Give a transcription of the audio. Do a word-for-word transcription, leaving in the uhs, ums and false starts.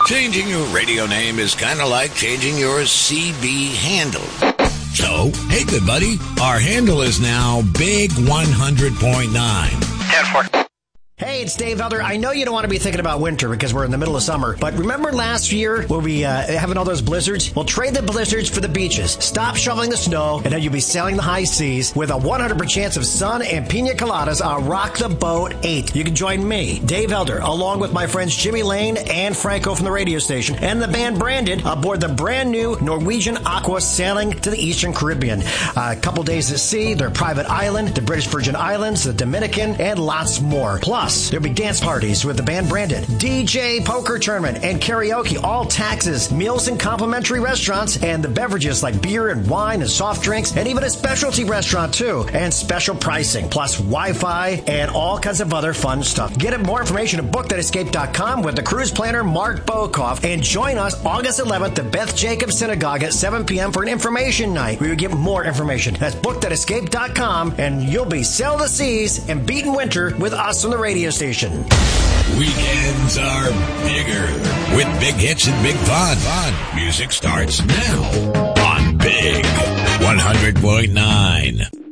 Changing your radio name is kind of like changing your C B handle. So, hey, good buddy, our handle is now Big one hundred point nine. ten four. Hey, it's Dave Elder. I know you don't want to be thinking about winter because we're in the middle of summer, but remember last year when we uh, having all those blizzards? Well, trade the blizzards for the beaches. Stop shoveling the snow, and then you'll be sailing the high seas with a one hundred percent chance of sun and pina coladas on Rock the Boat eight. You can join me, Dave Elder, along with my friends Jimmy Lane and Franco from the radio station, and the band Branded aboard the brand new Norwegian Aqua sailing to the Eastern Caribbean. Uh, a couple days at sea, their private island, the British Virgin Islands, the Dominican, and lots more. Plus, there'll be dance parties with the band Branded, D J poker tournament, and karaoke, all taxes, meals in complimentary restaurants, and the beverages like beer and wine and soft drinks, and even a specialty restaurant too, and special pricing, plus Wi-Fi and all kinds of other fun stuff. Get more information at book that escape dot com with the cruise planner Mark Bokoff, and join us August eleventh at Beth Jacobs Synagogue at seven p.m. for an information night. We will get more information. That's book that escape dot com, and you'll be sail the seas and beating winter with us on the radio station. Weekends are bigger with big hits and big fun. Fun. Music starts now on Big one hundred point nine.